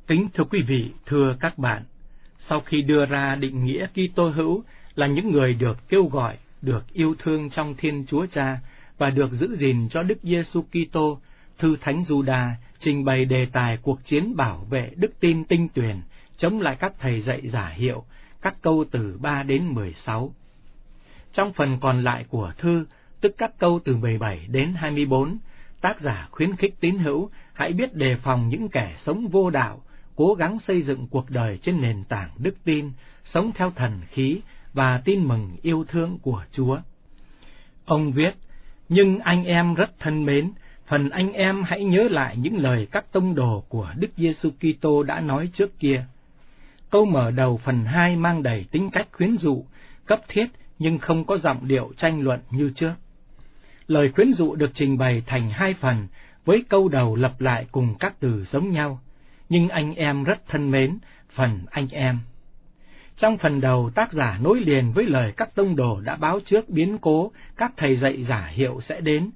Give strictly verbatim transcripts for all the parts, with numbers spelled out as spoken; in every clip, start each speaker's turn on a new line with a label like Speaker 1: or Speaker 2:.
Speaker 1: Kính thưa quý vị, thưa các bạn, sau khi đưa ra định nghĩa Kitô hữu là những người được kêu gọi, được yêu thương trong Thiên Chúa Cha và được giữ gìn cho Đức Giêsu Kitô, thư Thánh Giuđa trình bày đề tài cuộc chiến bảo vệ đức tin tinh tuyền chống lại các thầy dạy giả hiệu, các câu từ ba đến mười sáu. Trong phần còn lại của thư, tức các câu từ mười bảy đến hai mươi bốn, tác giả khuyến khích tín hữu hãy biết đề phòng những kẻ sống vô đạo, cố gắng xây dựng cuộc đời trên nền tảng đức tin, sống theo thần khí và tin mừng yêu thương của Chúa. Ông viết, nhưng anh em rất thân mến, phần anh em hãy nhớ lại những lời các tông đồ của Đức Giêsu Kitô đã nói trước kia. Câu mở đầu phần hai mang đầy tính cách khuyến dụ, cấp thiết nhưng không có giọng điệu tranh luận như trước. Lời khuyến dụ được trình bày thành hai phần, với câu đầu lặp lại cùng các từ giống nhau. Nhưng anh em rất thân mến, phần anh em. Trong phần đầu, tác giả nối liền với lời các tông đồ đã báo trước biến cố các thầy dạy giả hiệu sẽ đến.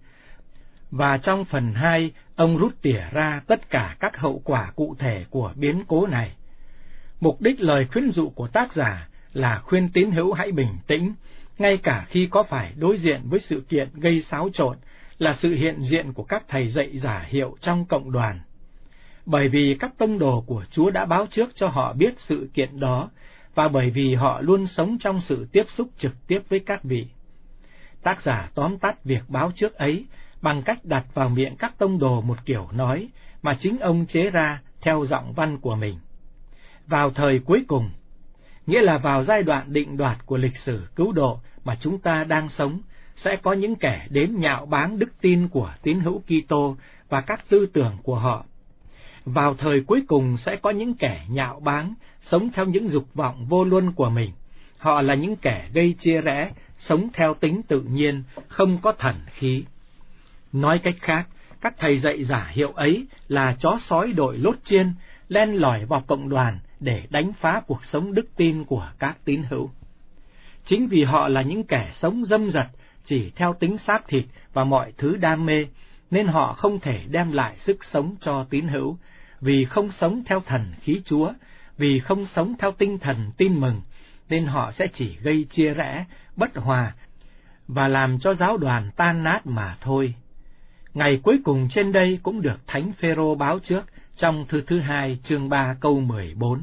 Speaker 1: Và trong phần hai, ông rút tỉa ra tất cả các hậu quả cụ thể của biến cố này. Mục đích lời khuyến dụ của tác giả là khuyên tín hữu hãy bình tĩnh, ngay cả khi có phải đối diện với sự kiện gây xáo trộn, là sự hiện diện của các thầy dạy giả hiệu trong cộng đoàn. Bởi vì các tông đồ của Chúa đã báo trước cho họ biết sự kiện đó, và bởi vì họ luôn sống trong sự tiếp xúc trực tiếp với các vị. Tác giả tóm tắt việc báo trước ấy bằng cách đặt vào miệng các tông đồ một kiểu nói mà chính ông chế ra theo giọng văn của mình. Vào thời cuối cùng, nghĩa là vào giai đoạn định đoạt của lịch sử cứu độ mà chúng ta đang sống, sẽ có những kẻ đến nhạo báng đức tin của tín hữu Kitô và các tư tưởng của họ. Vào thời cuối cùng sẽ có những kẻ nhạo báng, sống theo những dục vọng vô luân của mình. Họ là những kẻ gây chia rẽ, sống theo tính tự nhiên, không có thần khí. Nói cách khác, các thầy dạy giả hiệu ấy là chó sói đội lốt chiên, len lỏi vào cộng đoàn để đánh phá cuộc sống đức tin của các tín hữu. Chính vì họ là những kẻ sống dâm dật, chỉ theo tính xác thịt và mọi thứ đam mê, nên họ không thể đem lại sức sống cho tín hữu, vì không sống theo thần khí Chúa, vì không sống theo tinh thần tin mừng, nên họ sẽ chỉ gây chia rẽ, bất hòa và làm cho giáo đoàn tan nát mà thôi. Ngày cuối cùng trên đây cũng được Thánh Phêrô báo trước trong thư thứ hai chương ba câu mười bốn.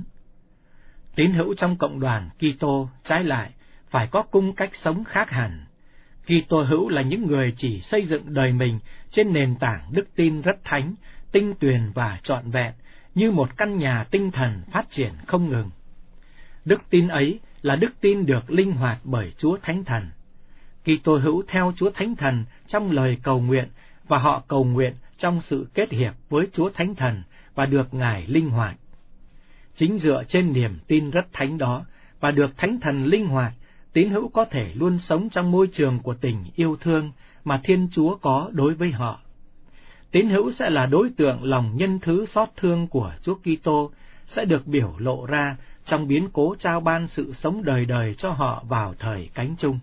Speaker 1: Tín hữu trong cộng đoàn Kitô trái lại phải có cung cách sống khác hẳn. Kitô hữu là những người chỉ xây dựng đời mình trên nền tảng đức tin rất thánh, tinh tuyền và trọn vẹn, như một căn nhà tinh thần phát triển không ngừng. Đức tin ấy là đức tin được linh hoạt bởi Chúa Thánh Thần. Kitô hữu theo Chúa Thánh Thần trong lời cầu nguyện, và họ cầu nguyện trong sự kết hiệp với Chúa Thánh Thần và được Ngài linh hoạt. Chính dựa trên niềm tin rất thánh đó và được Thánh Thần linh hoạt, tín hữu có thể luôn sống trong môi trường của tình yêu thương mà Thiên Chúa có đối với họ. Tín hữu sẽ là đối tượng lòng nhân thứ xót thương của Chúa Kitô, sẽ được biểu lộ ra trong biến cố trao ban sự sống đời đời cho họ vào thời cánh chung.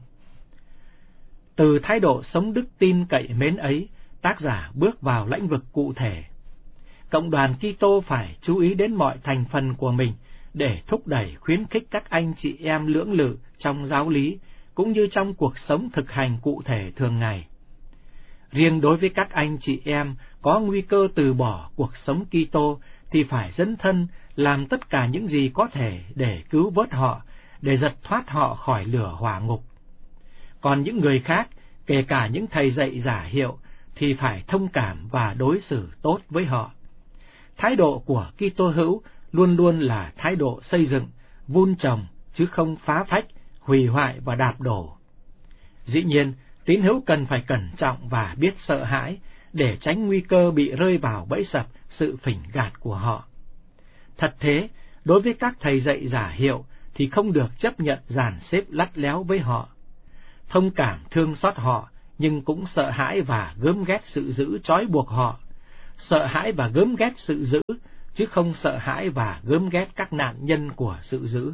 Speaker 1: Từ thái độ sống đức tin cậy mến ấy, tác giả bước vào lĩnh vực cụ thể. Cộng đoàn Kitô phải chú ý đến mọi thành phần của mình để thúc đẩy khuyến khích các anh chị em lưỡng lự trong giáo lý, cũng như trong cuộc sống thực hành cụ thể thường ngày. Riêng đối với các anh chị em có nguy cơ từ bỏ cuộc sống Kitô thì phải dấn thân làm tất cả những gì có thể để cứu vớt họ, để giật thoát họ khỏi lửa hỏa ngục. Còn những người khác, kể cả những thầy dạy giả hiệu, thì phải thông cảm và đối xử tốt với họ. Thái độ của Kitô hữu luôn luôn là thái độ xây dựng, vun trồng, chứ không phá phách, hủy hoại và đạp đổ. Dĩ nhiên, tín hữu cần phải cẩn trọng và biết sợ hãi, để tránh nguy cơ bị rơi vào bẫy sập sự phỉnh gạt của họ. Thật thế, đối với các thầy dạy giả hiệu thì không được chấp nhận dàn xếp lắt léo với họ. Thông cảm thương xót họ, nhưng cũng sợ hãi và gớm ghét sự dữ trói buộc họ. Sợ hãi và gớm ghét sự dữ, chứ không sợ hãi và gớm ghét các nạn nhân của sự dữ.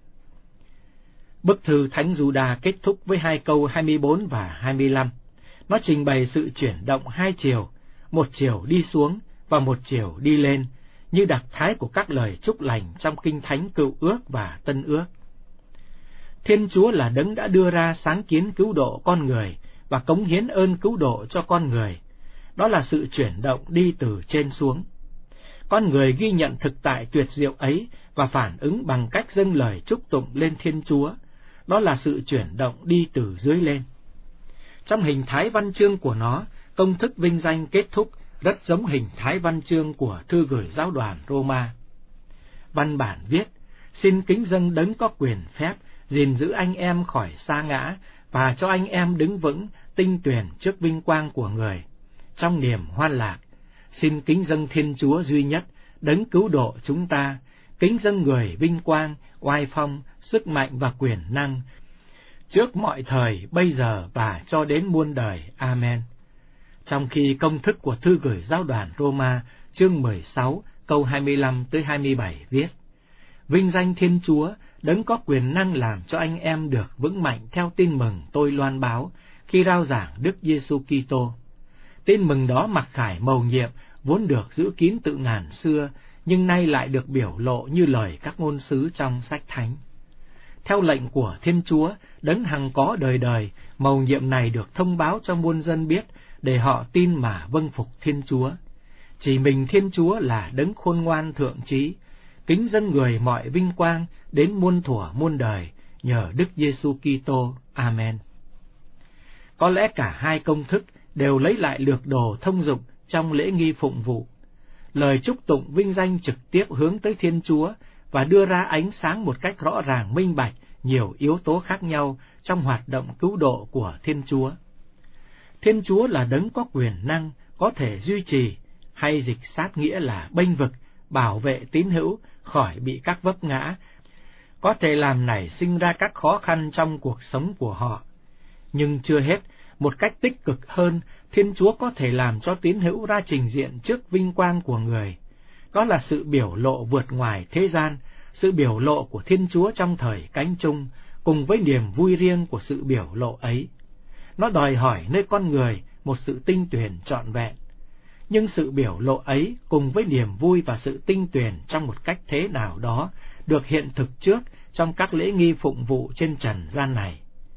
Speaker 1: Bức thư Thánh Giuđa kết thúc với hai câu hai mươi bốn và hai mươi lăm. Nó trình bày sự chuyển động hai chiều, một chiều đi xuống và một chiều đi lên, như đặc thái của các lời chúc lành trong Kinh Thánh Cựu Ước và Tân Ước. Thiên Chúa là đấng đã đưa ra sáng kiến cứu độ con người và cống hiến ơn cứu độ cho con người. Đó là sự chuyển động đi từ trên xuống. Con người ghi nhận thực tại tuyệt diệu ấy và phản ứng bằng cách dâng lời chúc tụng lên Thiên Chúa. Đó là sự chuyển động đi từ dưới lên. Trong hình thái văn chương của nó, công thức vinh danh kết thúc rất giống hình thái văn chương của thư gửi giáo đoàn Roma. Văn bản viết: xin kính dâng đấng có quyền phép gìn giữ anh em khỏi sa ngã và cho anh em đứng vững tinh tuyền trước vinh quang của người. Trong niềm hoan lạc, xin kính dâng Thiên Chúa duy nhất, đấng cứu độ chúng ta, kính dâng người vinh quang, oai phong, sức mạnh và quyền năng, trước mọi thời, bây giờ và cho đến muôn đời. Amen. Trong khi công thức của thư gửi giáo đoàn Roma, chương mười sáu, câu hai mươi lăm tới hai mươi bảy viết: vinh danh Thiên Chúa, đấng có quyền năng làm cho anh em được vững mạnh theo tin mừng tôi loan báo khi rao giảng Đức Giêsu Kitô. Tin mừng đó mặc khải mầu nhiệm vốn được giữ kín từ ngàn xưa, nhưng nay lại được biểu lộ như lời các ngôn sứ trong sách thánh. Theo lệnh của Thiên Chúa, đấng hằng có đời đời, mầu nhiệm này được thông báo cho muôn dân biết, để họ tin mà vâng phục Thiên Chúa. Chỉ mình Thiên Chúa là đấng khôn ngoan thượng trí, kính dâng người mọi vinh quang đến muôn thuở muôn đời, nhờ Đức Giêsu Kitô. Amen. Có lẽ cả hai công thức đều lấy lại lược đồ thông dụng trong lễ nghi phụng vụ. Lời chúc tụng vinh danh trực tiếp hướng tới Thiên Chúa và đưa ra ánh sáng một cách rõ ràng minh bạch nhiều yếu tố khác nhau trong hoạt động cứu độ của Thiên Chúa. Thiên Chúa là đấng có quyền năng, có thể duy trì, hay dịch sát nghĩa là bênh vực, bảo vệ tín hữu khỏi bị các vấp ngã, có thể làm nảy sinh ra các khó khăn trong cuộc sống của họ. Nhưng chưa hết, một cách tích cực hơn, Thiên Chúa có thể làm cho tín hữu ra trình diện trước vinh quang của người. Đó là sự biểu lộ vượt ngoài thế gian, sự biểu lộ của Thiên Chúa trong thời cánh chung, cùng với niềm vui riêng của sự biểu lộ ấy. Nó đòi hỏi nơi con người một sự tinh tuyền trọn vẹn. Nhưng sự biểu lộ ấy cùng với niềm vui và sự tinh tuyền trong một cách thế nào đó được hiện thực trước trong các lễ nghi phụng vụ trên trần gian này.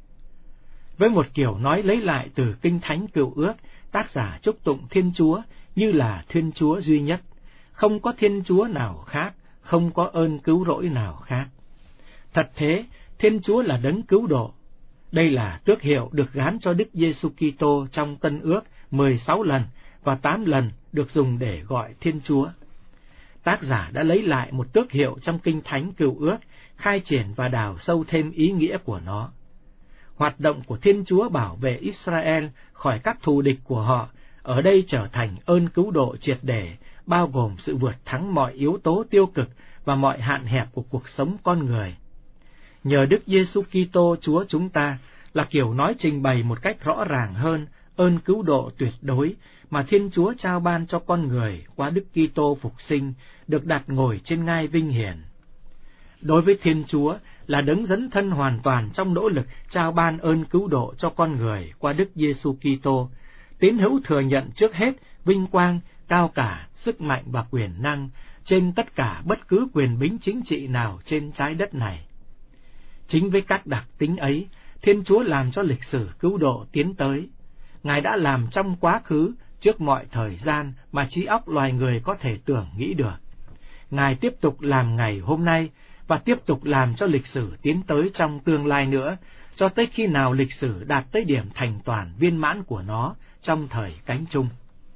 Speaker 1: Với một kiểu nói lấy lại từ Kinh Thánh Cựu Ước, tác giả chúc tụng Thiên Chúa như là Thiên Chúa duy nhất, không có Thiên Chúa nào khác, không có ơn cứu rỗi nào khác. Thật thế, Thiên Chúa là đấng cứu độ. Đây là tước hiệu được gán cho Đức Giêsu Kitô trong Tân Ước mười sáu lần và tám lần được dùng để gọi Thiên Chúa. Tác giả đã lấy lại một tước hiệu trong Kinh Thánh Cựu Ước, khai triển và đào sâu thêm ý nghĩa của nó. Hoạt động của Thiên Chúa bảo vệ Israel khỏi các thù địch của họ, ở đây trở thành ơn cứu độ triệt để, bao gồm sự vượt thắng mọi yếu tố tiêu cực và mọi hạn hẹp của cuộc sống con người. Nhờ Đức Giêsu Kitô Chúa chúng ta là kiểu nói trình bày một cách rõ ràng hơn ơn cứu độ tuyệt đối mà Thiên Chúa trao ban cho con người qua Đức Kitô phục sinh, được đặt ngồi trên ngai vinh hiển. Đối với Thiên Chúa là đấng dấn thân hoàn toàn trong nỗ lực trao ban ơn cứu độ cho con người qua Đức Giêsu Kitô, tín hữu thừa nhận trước hết vinh quang, cao cả, sức mạnh và quyền năng trên tất cả bất cứ quyền bính chính trị nào trên trái đất này. Chính với các đặc tính ấy, Thiên Chúa làm cho lịch sử cứu độ tiến tới. Ngài đã làm trong quá khứ, trước mọi thời gian mà trí óc loài người có thể tưởng nghĩ được. Ngài tiếp tục làm ngày hôm nay và tiếp tục làm cho lịch sử tiến tới trong tương lai nữa, cho tới khi nào lịch sử đạt tới điểm thành toàn viên mãn của nó trong thời cánh chung.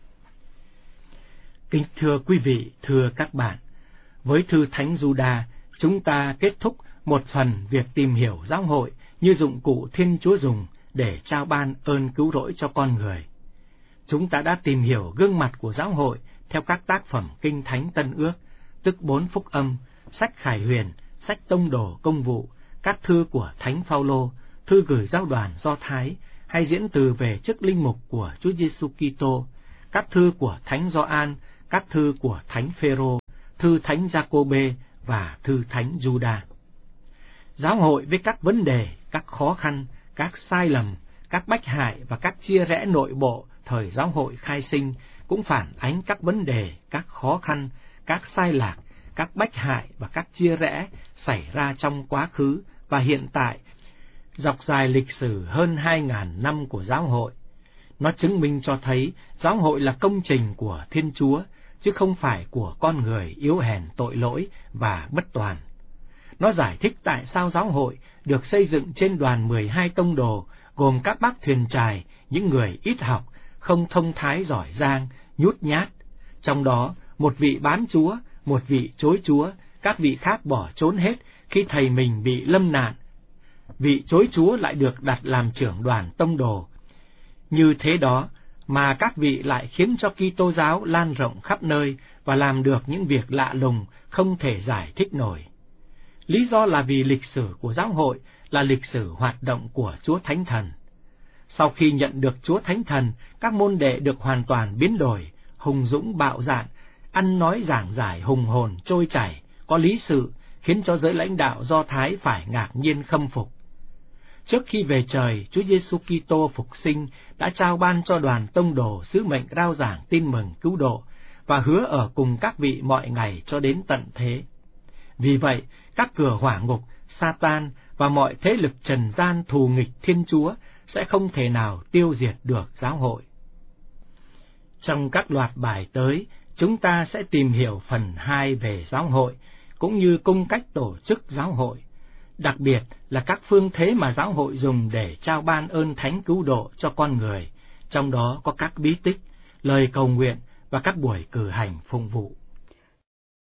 Speaker 1: Kính thưa quý vị, thưa các bạn, với thư Thánh Giuđa, chúng ta kết thúc một phần việc tìm hiểu giáo hội như dụng cụ Thiên Chúa dùng để trao ban ơn cứu rỗi cho con người. Chúng ta đã tìm hiểu gương mặt của giáo hội theo các tác phẩm Kinh Thánh Tân Ước, tức bốn phúc âm, sách Khải Huyền, sách Tông Đồ Công vụ, các thư của Thánh Phaolô, thư gửi giáo đoàn Do Thái, hay diễn từ về chức linh mục của Chúa Giêsu Kitô, các thư của Thánh Gioan, các thư của Thánh Phêrô, thư Thánh Giacôbê và thư Thánh Giuđa. Giáo hội với các vấn đề, các khó khăn, các sai lầm, các bách hại và các chia rẽ nội bộ thời giáo hội khai sinh cũng phản ánh các vấn đề, các khó khăn, các sai lạc, các bách hại và các chia rẽ xảy ra trong quá khứ và hiện tại, dọc dài lịch sử hơn hai ngàn năm của giáo hội. Nó chứng minh cho thấy giáo hội là công trình của Thiên Chúa, chứ không phải của con người yếu hèn tội lỗi và bất toàn. Nó giải thích tại sao giáo hội được xây dựng trên đoàn mười hai tông đồ, gồm các bác thuyền chài, những người ít học, không thông thái giỏi giang, nhút nhát. Trong đó, một vị bán Chúa, một vị chối Chúa, các vị khác bỏ trốn hết khi thầy mình bị lâm nạn. Vị chối Chúa lại được đặt làm trưởng đoàn tông đồ. Như thế đó mà các vị lại khiến cho Kitô giáo lan rộng khắp nơi và làm được những việc lạ lùng không thể giải thích nổi. Lý do là vì lịch sử của giáo hội là lịch sử hoạt động của Chúa Thánh Thần. Sau khi nhận được Chúa Thánh Thần, các môn đệ được hoàn toàn biến đổi, hùng dũng bạo dạn, ăn nói giảng giải hùng hồn trôi chảy, có lý sự, khiến cho giới lãnh đạo Do Thái phải ngạc nhiên khâm phục. Trước khi về trời, Chúa Giêsu Kitô phục sinh đã trao ban cho đoàn tông đồ sứ mệnh rao giảng tin mừng cứu độ và hứa ở cùng các vị mọi ngày cho đến tận thế. Vì vậy, các cửa hỏa ngục, Satan và mọi thế lực trần gian thù nghịch Thiên Chúa sẽ không thể nào tiêu diệt được giáo hội. Trong các loạt bài tới, chúng ta sẽ tìm hiểu phần hai về giáo hội, cũng như cung cách tổ chức giáo hội, đặc biệt là các phương thế mà giáo hội dùng để trao ban ơn thánh cứu độ cho con người, trong đó có các bí tích, lời cầu nguyện và các buổi cử hành phụng vụ.